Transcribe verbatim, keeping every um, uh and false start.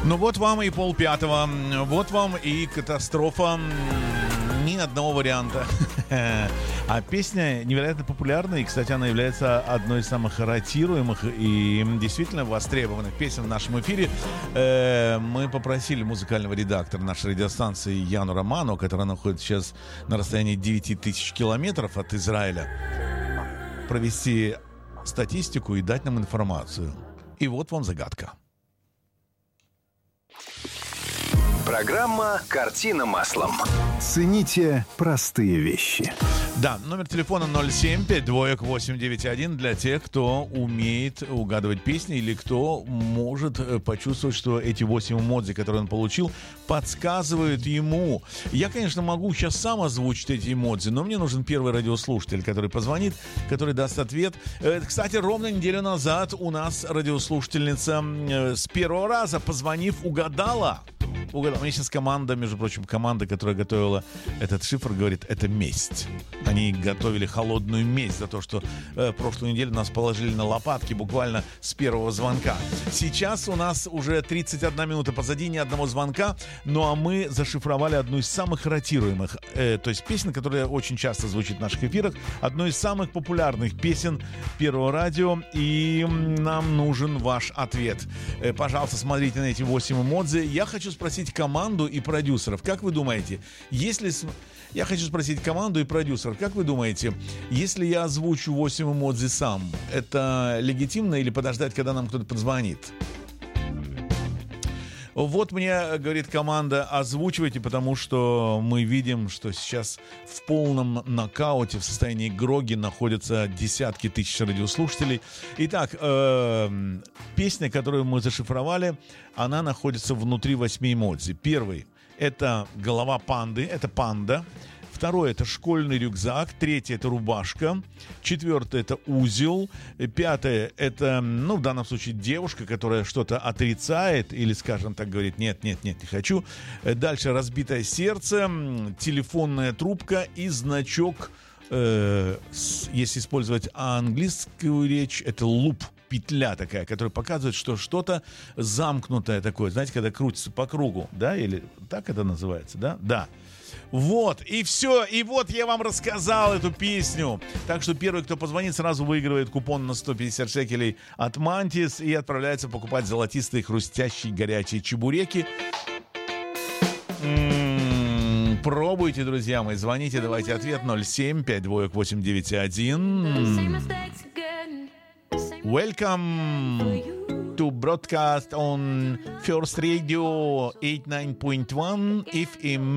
Ну вот вам и полпятого, вот вам и катастрофа, ни одного варианта. А песня невероятно популярна, и, кстати, она является одной из самых ротируемых и действительно востребованных песен в нашем эфире. Мы попросили музыкального редактора нашей радиостанции Яну Роману, которая находится сейчас на расстоянии девять тысяч километров от Израиля, провести статистику и дать нам информацию. И вот вам загадка. Программа «Картина маслом». Цените простые вещи. Да, номер телефона ноль семь пять два восемь девять один для тех, кто умеет угадывать песни или кто может почувствовать, что эти восемь эмодзи, которые он получил, подсказывают ему. Я, конечно, могу сейчас сам озвучить эти эмодзи, но мне нужен первый радиослушатель, который позвонит, который даст ответ. Кстати, ровно неделю назад у нас радиослушательница с первого раза, позвонив, угадала. Угадал. У меня сейчас команда, между прочим, команда, которая готовила этот шифр, говорит, это месть. Они готовили холодную месть за то, что э, прошлую неделю нас положили на лопатки буквально с первого звонка. Сейчас у нас уже тридцать одна минута позади, ни одного звонка, ну а мы зашифровали одну из самых ротируемых, э, то есть песен, которая очень часто звучит в наших эфирах, одну из самых популярных песен Первого радио, и нам нужен ваш ответ. Э, пожалуйста, смотрите на эти восемь эмодзи. Я хочу спросить команду и продюсеров, как вы думаете, если... Я хочу спросить команду и продюсеров, как вы думаете, если я озвучу восемь эмодзи сам, это легитимно или подождать, когда нам кто-то позвонит? Вот мне, говорит команда, озвучивайте, потому что мы видим, что сейчас в полном нокауте, в состоянии гроги находятся десятки тысяч радиослушателей. Итак, э, песня, которую мы зашифровали, она находится внутри восьми эмодзи. Первый — это голова панды, это панда. Второе — это школьный рюкзак. Третье — это рубашка. Четвертое — это узел. Пятое — это, ну, в данном случае девушка, которая что-то отрицает или, скажем так, говорит, нет, нет, нет, не хочу. Дальше разбитое сердце, телефонная трубка и значок, э, с, если использовать английскую речь, это луп. Петля такая, которая показывает, что что-то замкнутое такое, знаете, когда крутится по кругу, да, или так это называется, да? Да. Вот, и все, и вот я вам рассказал эту песню. Так что первый, кто позвонит, сразу выигрывает купон на сто пятьдесят шекелей от Мантис и отправляется покупать золотистые, хрустящие, горячие чебуреки. М-м-м, пробуйте, друзья мои, звоните, давайте ответ ноль семь пять два восемь девять один. Welcome to broadcast on First Radio eighty-nine point one F M